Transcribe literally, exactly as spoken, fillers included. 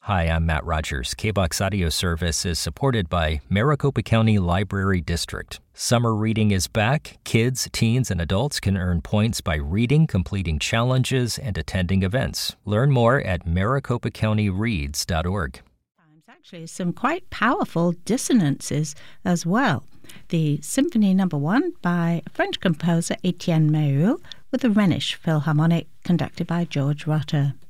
Hi, I'm Matt Rogers. K B O X Audio Service is supported by Maricopa County Library District. Summer reading is back. Kids, teens, and adults can earn points by reading, completing challenges, and attending events. Learn more at maricopa county reads dot org. Actually, some quite powerful dissonances as well. The Symphony Number One by French composer Etienne Méhul with the Rhenish Philharmonic conducted by George Rutter.